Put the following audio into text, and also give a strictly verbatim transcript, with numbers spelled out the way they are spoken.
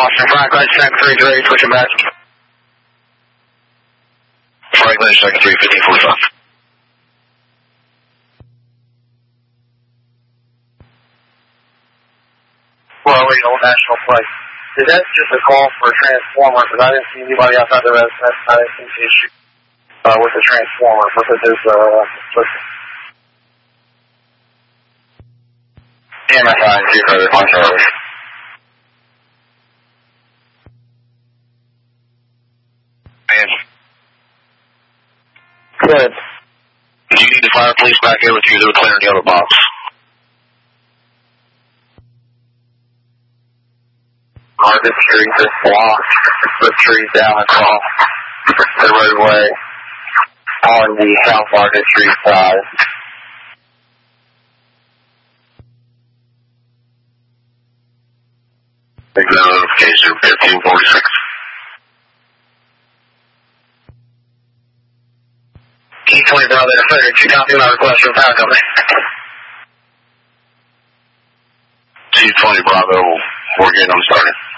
Boston, Franklin, second three three, switching back. Franklin, second three, fifteen forty-five. Well, we Old National Place. Is that just a call for a transformer? Because I didn't see anybody outside the residence. I didn't see the issue uh, with the transformer. Because there's uh, M S I, two further, one service. Good. Do you need the fire police back here with you? They're clearing the other box. Market Street is blocked. The trees down across the roadway on the South Market Street side. Signal notification fifteen forty-six. T twenty Bravo, Frederick, you copy my request for power company. T twenty Bravo, we're getting them started.